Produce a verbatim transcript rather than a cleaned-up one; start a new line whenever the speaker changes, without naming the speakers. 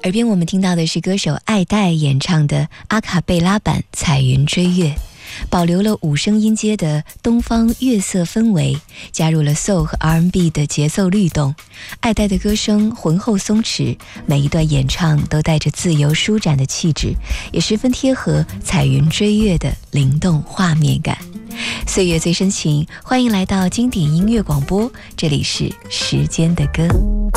耳边我们听到的是歌手爱戴演唱的阿卡贝拉版《彩云追月》，保留了五声音阶的东方月色氛围，加入了 soul 和 R and B 的节奏律动。爱戴的歌声浑厚松弛，每一段演唱都带着自由舒展的气质，也十分贴合彩云追月的灵动画面感。岁月最深情，欢迎来到经典音乐广播，这里是时间的歌。